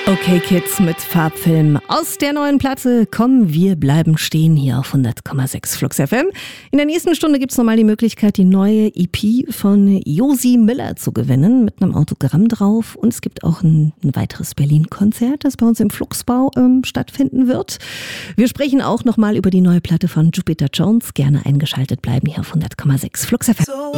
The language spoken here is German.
Okay Kids mit Farbfilm. Aus der neuen Platte Komm, wir bleiben stehen hier auf 100,6 Flux FM. In der nächsten Stunde gibt es nochmal die Möglichkeit, die neue EP von Josi Müller zu gewinnen mit einem Autogramm drauf. Und es gibt auch ein weiteres Berlin-Konzert, das bei uns im Fluxbau stattfinden wird. Wir sprechen auch nochmal über die neue Platte von Jupiter Jones. Gerne eingeschaltet bleiben hier auf 100,6 Flux FM.